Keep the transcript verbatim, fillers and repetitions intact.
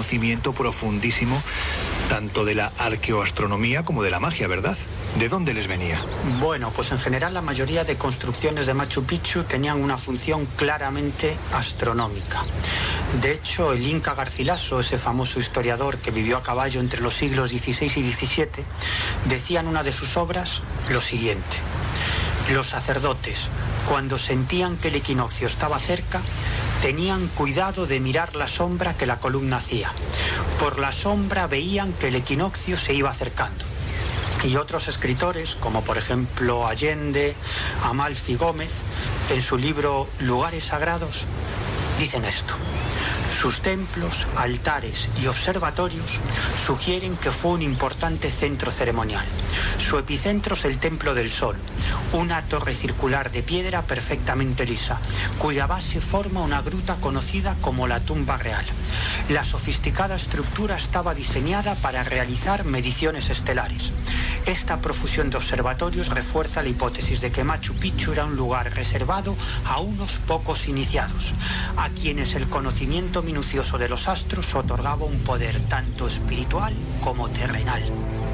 conocimiento profundísimo tanto de la arqueoastronomía como de la magia, ¿verdad? ¿De dónde les venía? Bueno, pues en general la mayoría de construcciones de Machu Picchu tenían una función claramente astronómica. De hecho, el Inca Garcilaso, ese famoso historiador que vivió a caballo entre los siglos dieciséis y diecisiete, decía en una de sus obras lo siguiente: los sacerdotes, cuando sentían que el equinoccio estaba cerca, tenían cuidado de mirar la sombra que la columna hacía. Por la sombra veían que el equinoccio se iba acercando. Y otros escritores, como por ejemplo Allende, Amalfi Gómez, en su libro Lugares Sagrados, dicen esto: sus templos, altares y observatorios sugieren que fue un importante centro ceremonial. Su epicentro es el Templo del Sol, una torre circular de piedra perfectamente lisa, cuya base forma una gruta conocida como la tumba real. La sofisticada estructura estaba diseñada para realizar mediciones estelares. Esta profusión de observatorios refuerza la hipótesis de que Machu Picchu era un lugar reservado a unos pocos iniciados, a quienes el conocimiento minucioso de los astros otorgaba un poder tanto espiritual como terrenal.